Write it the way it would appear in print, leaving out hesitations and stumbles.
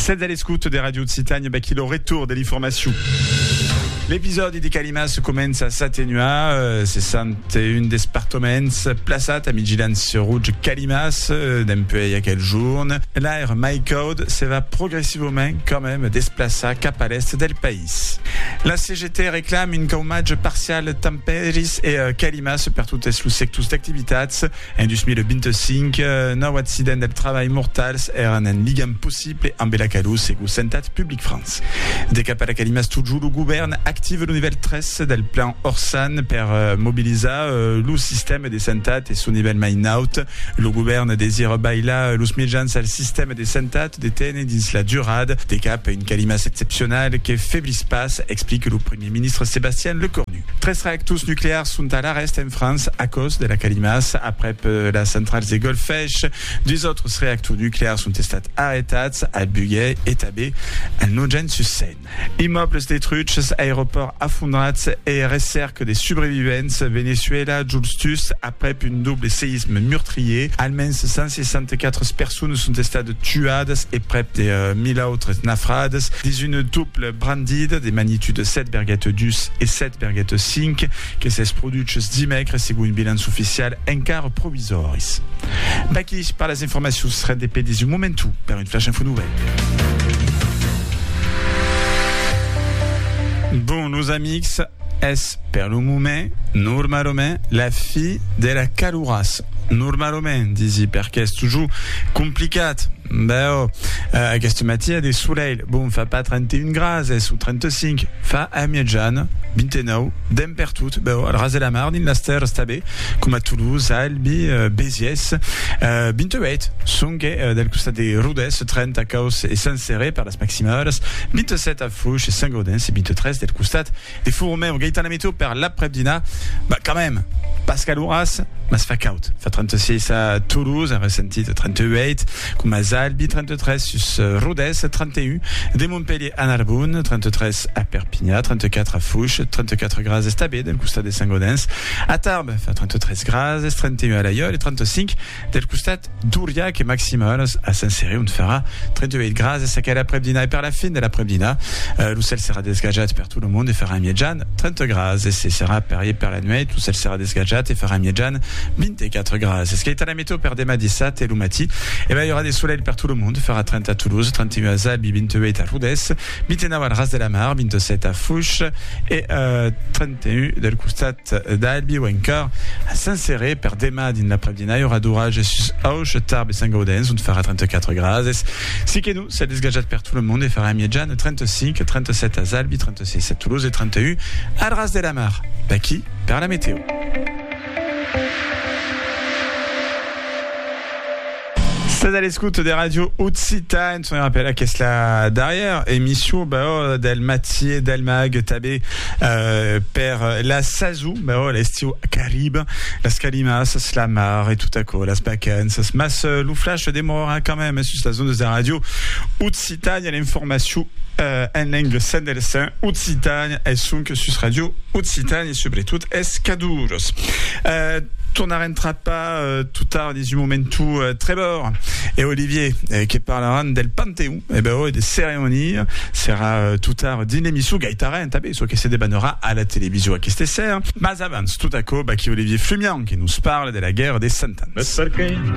Sed all'escuto de Radio Occitania, il retour dell'information. L'episodi di Calimas comença a s'attenuar, 61 despartaments plaçat a vigilance rouge Calimas d'empeu a quel jour. L'air MyCode se va progressivement quand même desplaçar cap à l'est del pays. La CGT réclame une caumage partial Tamperis et Calimas per toutes los sectors d'activitats en 2025 nou accident del treball mortals eren en ligam possible amb la calus e Sentat Public France. De cap a la Calimas toujours le govern active le niveau 13 del plan Orsan per mobilitzar le système de Sentat et son niveau main-out. Le govern désire bailar los mitjans al système de Sentat de tene dins la durade de cap a une Calimas exceptionnelle que feblis pas, explique le Premier ministre Sébastien Lecornu. 13 reactors nucléaires sont à l'arrêt en France à cause de la Calimas. Après la centrale de Golfech, 2 autres reactors nucléaires sont estat arrêtats à Buguet et Tabé, à Nogent-sur-Seine. Immeubles détruits, aéroports affondrats et recerques des survivants. Venezuela, Justus, après une double séisme meurtrier, almens 164 personnes sont estades tuades et près de 1000 autres naufrades. Des une double brandide des magnitudes 7,2 et 7,5 que s'est produite dimecres según bilanç oficial encara provisoris. Baki par les informations seraient des du momentu per une flash info nouvelle. Bon, nos amis, es per le moment, normalement, la fille de la Calouras. Normalement, disi, perché è toujours complicat. Aquest matí a des soleil. Bon, fa pas 31 grases ou 35. Fa a Mietjan, 29, dem per tout. Al ras de la mar, din las terres tabé, com a Toulouse, Albi, Béziers. 28, sonque del costat de Rodès, 30 a Caus et Saint-Céré per las maximales. 27 a Fouche et Saint-Gaudens et 23 del costat de Fourmé. On gaita la météo per l'après-dina. Quand même, Pascal Ouras, mas fa caut. Fa 36 a Toulouse, un ressentit 38, com a Albi 33 sus Rodès, 31 de Montpellier a Narbonne, 33 a Perpignat, 34 a Fouche, 34 grases tabé del costat de Saint-Gaudens, a Tarbes fa 33 grases, 31 a Laïol et 35 del costat d'Aurillac et maximales a Saint-Céré on fera 38 grases a quel après-dina et per la fin de l'après-dina l'Ucel sera desgajat per tout le monde et fera un mietjan 30 grases et se sera perier per la nuit l'Ucel sera desgajat et fera un mietjan 24 grases. Ce qui est à la météo per dema dissat et l'umati et il y aura des soleils per tout le monde, fera 30 à Toulouse, 31 à Zalbi, 28 à Rodès, 29 à Ras de la Mar, 27 à Fouche et 31 del costat d'Albi ou encore à Saint-Céré per dema din l'après-dina, il y aura d'orage sus Auch, Tarbes et Saint-Gaudens, on fera 34 grases. Si que nous, c'est desgajat per tout le monde et fera un mietjan 35, 37 à Zalbi, 36 à Toulouse et 31 à Ras de la Mar. Baki per la météo. C'est à l'écoute des radios Occitane. On rappelle qu'est-ce là derrière émission del Mathieu del Mag tabé per la Sazou l'estio Caribe las Calimas la Mar et tout à coup las Vacances mas le flash démora quand même sur la zone de la radio Occitane. Il y a l'information en langue sendelsen Occitane et donc sur radio Occitane et surtout escaduros. On n'arrêtera pas tout tard des momentu Trébor et Olivier qui parlera del Panthéon et des cérémonies sera tout tard din l'émission Gaitaren tabé soit que se débanera à la télévision à Questesser. Mais avance tout à coup qui Olivier Flumian qui nous parle de la guerre des Cent Ans.